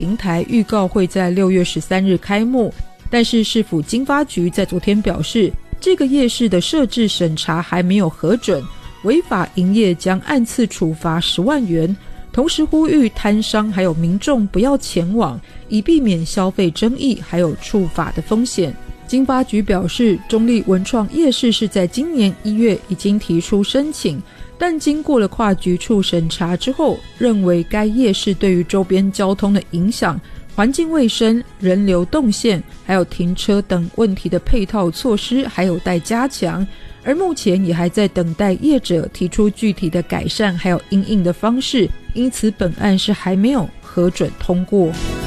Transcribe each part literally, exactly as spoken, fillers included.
平台预告会在六月十三日开幕，但是市府经发局在昨天表示，这个夜市的设置审查还没有核准，违法营业将按次处罚十万元，同时呼吁摊商还有民众不要前往，以避免消费争议还有触法的风险。经发局表示，中立文创夜市是在今年一月已经提出申请，但经过了跨局处审查之后，认为该夜市对于周边交通的影响、环境卫生、人流动线还有停车等问题的配套措施还有待加强，而目前也还在等待业者提出具体的改善还有因应的方式，因此本案是还没有核准通过。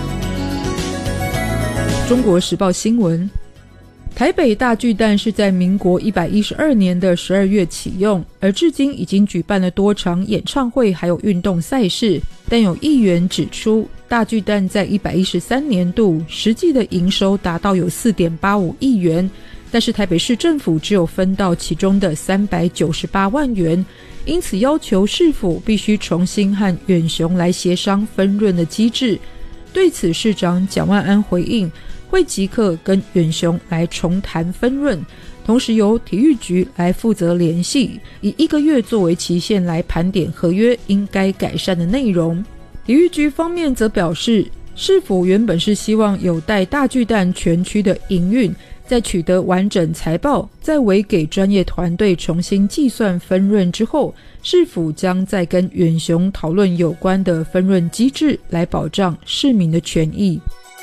中国时报新闻，台北大巨蛋是在民国一百一十二年的十二月启用，而至今已经举办了多场演唱会还有运动赛事，但有议员指出，大巨蛋在一百一十三年度实际的营收达到有 四点八五亿元，但是台北市政府只有分到其中的三百九十八万元，因此要求市府必须重新和远雄来协商分润的机制。对此，市长蒋万安回应，会即刻跟远雄来重谈分润，同时由体育局来负责联系，以一个月作为期限来盘点合约应该改善的内容。体育局方面则表示，市府原本是希望有待大巨蛋全区的营运，在取得完整财报，再委给专业团队重新计算分润之后，市府将再跟远雄讨论有关的分润机制，来保障市民的权益。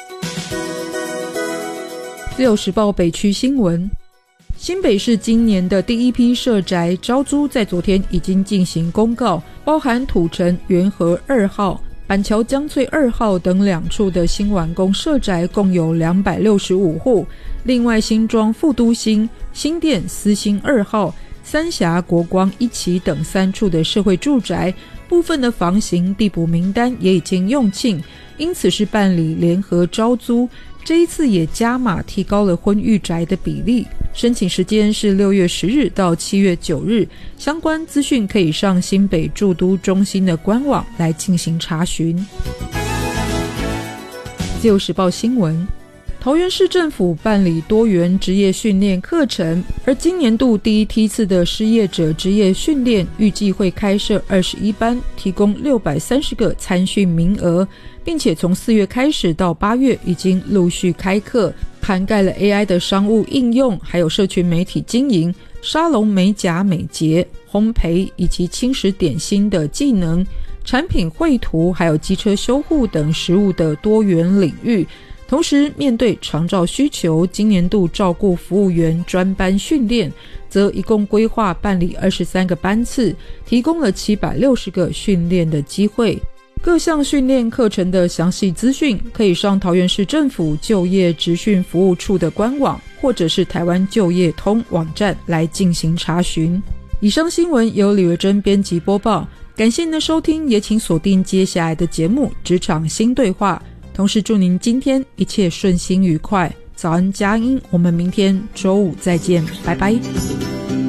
自由时报北区新闻，新北市今年的第一批社宅招租在昨天已经进行公告，包含土城元和二号、板桥江翠二号等两处的新完工社宅共有两百六十五户，另外新庄副都新、新店思新二号、三峡国光一期等三处的社会住宅，部分的房型递补名单也已经用罄，因此是办理联合招租，这一次也加码提高了婚育宅的比例，申请时间是六月十日到七月九日，相关资讯可以上新北住都中心的官网来进行查询。自由时报新闻，桃园市政府办理多元职业训练课程，而今年度第一梯次的失业者职业训练预计会开设二十一班，提供六百三十个参训名额，并且从四月开始到八月已经陆续开课，涵盖了 A I 的商务应用，还有社群媒体经营、沙龙美甲美睫、烘焙以及轻食点心的技能、产品绘图还有机车修护等实务的多元领域。同时面对长照需求，今年度照顾服务员专班训练则一共规划办理二十三个班次，提供了七百六十个训练的机会。各项训练课程的详细资讯可以上桃园市政府就业职训服务处的官网，或者是台湾就业通网站来进行查询。以上新闻由李维珍编辑播报，感谢您的收听，也请锁定接下来的节目《职场新对话》，同时祝您今天一切顺心愉快。早安佳音，我们明天周五再见，拜拜。